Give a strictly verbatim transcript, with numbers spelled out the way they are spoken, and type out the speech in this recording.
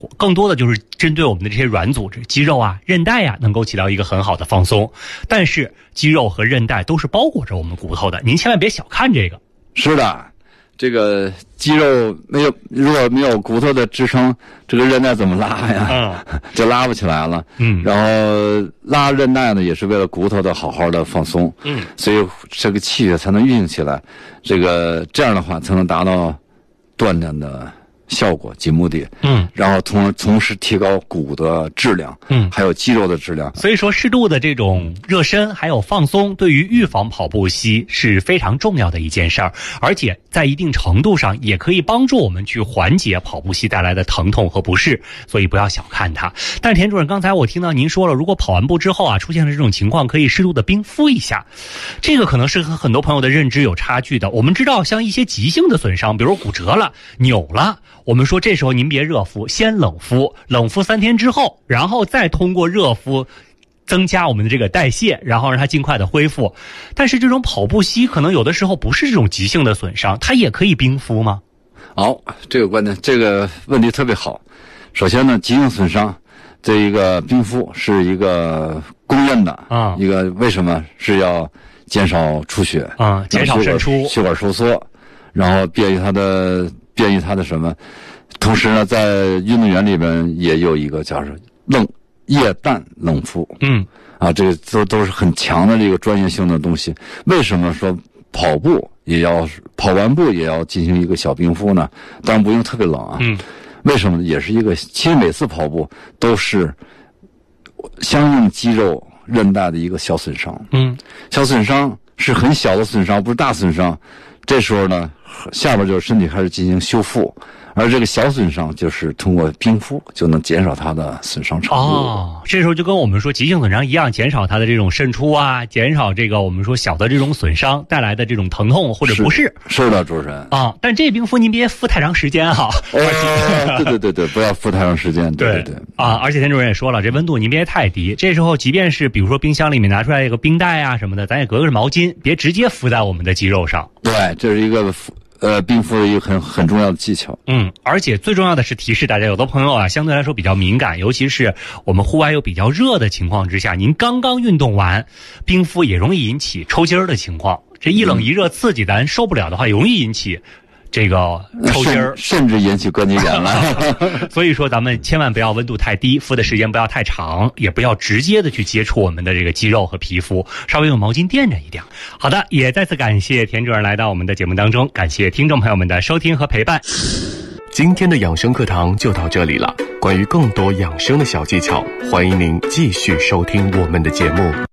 更多的就是针对我们的这些软组织，肌肉啊、韧带啊，能够起到一个很好的放松。但是肌肉和韧带都是包裹着我们骨头的，您千万别小看这个。 是的，这个肌肉没有，如果没有骨头的支撑，这个韧带怎么拉呀？嗯，就拉不起来了。嗯，然后拉韧带呢，也是为了骨头的好好的放松。嗯，所以这个气血才能运行起来，这个这样的话才能达到锻炼的效果及目的。嗯，然后同同时提高骨的质量，嗯，还有肌肉的质量。 所以说适度的这种热身还有放松，对于预防跑步膝是非常重要的一件事儿，而且在一定程度上也可以帮助我们去缓解跑步膝带来的疼痛和不适，所以不要小看它。但是田主任，刚才我听到您说了，如果跑完步之后啊出现了这种情况，可以适度的冰敷一下，这个可能是和很多朋友的认知有差距的。我们知道像一些急性的损伤，比如骨折了、扭了，我们说这时候您别热敷，先冷敷，冷敷三天之后，然后再通过热敷增加我们的这个代谢，然后让它尽快的恢复。但是这种跑步膝可能有的时候不是这种急性的损伤，它也可以冰敷吗？ 好，这个观点，这个问题特别好。首先呢，急性损伤这一个冰敷是一个公认的啊，一个为什么是要减少出血啊，减少渗出， 血管收缩，然后便于它的便于它的什么？同时呢，在运动员里边也有一个叫是冷液氮冷敷，嗯，啊，这个都都是很强的这个专业性的东西。为什么说跑步也要跑完步也要进行一个小冰敷呢？当然不用特别冷啊，嗯，为什么呢？也是一个，其实每次跑步都是相应肌肉韧带的一个小损伤，嗯，小损伤是很小的损伤，不是大损伤。这时候呢，下边就是身体开始进行修复，而这个小损伤就是通过冰敷就能减少它的损伤程度。 哦，这时候就跟我们说急性损伤一样，减少它的这种渗出啊，减少这个我们说小的这种损伤带来的这种疼痛或者不适。 是, 是的，主持人啊，但这冰敷您别敷太长时间哈。 哦，对对对对，不要敷太长时间。对对对啊，而且田主任也说了，这温度您别太低。这时候即便是比如说冰箱里面拿出来一个冰袋啊什么的，咱也隔个毛巾，别直接敷在我们的肌肉上。 对，这是一个呃冰敷的一个很很重要的技巧。 嗯，而且最重要的是提示大家，有的朋友啊相对来说比较敏感，尤其是我们户外有比较热的情况之下，您刚刚运动完，冰敷也容易引起抽筋儿的情况。这一冷一热刺激咱受不了的话，容易引起这个抽筋儿， 甚至引起关节炎了。 所以说咱们千万不要温度太低，敷的时间不要太长，也不要直接的去接触我们的这个肌肉和皮肤，稍微用毛巾垫着一点。好的，也再次感谢田主任来到我们的节目当中，感谢听众朋友们的收听和陪伴。 今天的养生课堂就到这里了，关于更多养生的小技巧，欢迎您继续收听我们的节目。